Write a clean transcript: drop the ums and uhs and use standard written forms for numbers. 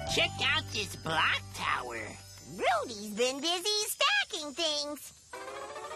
Check out this block tower. Rudy's been busy stacking things.